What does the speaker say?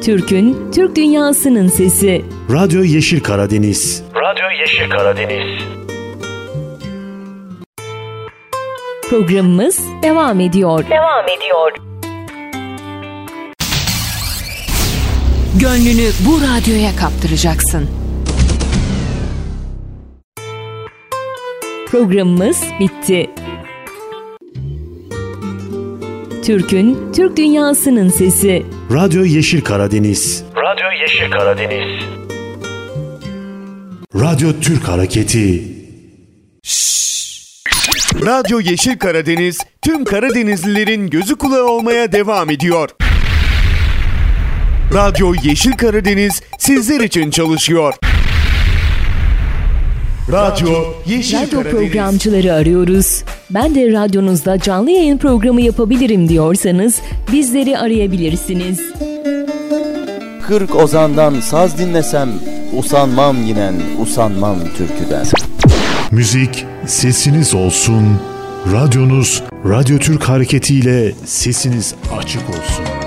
Türk'ün, Türk dünyasının sesi. Radyo Yeşil Karadeniz. Radyo Yeşil Karadeniz. Programımız devam ediyor. Gönlünü bu radyoya kaptıracaksın. Programımız bitti. Türk'ün, Türk dünyasının sesi. Radyo Yeşil Karadeniz. Radyo Yeşil Karadeniz. Radyo Türk Hareketi. Radyo Yeşil Karadeniz tüm Karadenizlilerin gözü kulağı olmaya devam ediyor. Radyo Yeşil Karadeniz sizler için çalışıyor. Radyo Yeşil Radyo Karadeniz. programcıları arıyoruz. Ben de radyonuzda canlı yayın programı yapabilirim diyorsanız bizleri arayabilirsiniz. 40 ozandan saz dinlesem usanmam yinen usanmam türküden. Müzik sesiniz olsun. Radyonuz Radyo Türk Hareketi ile sesiniz açık olsun.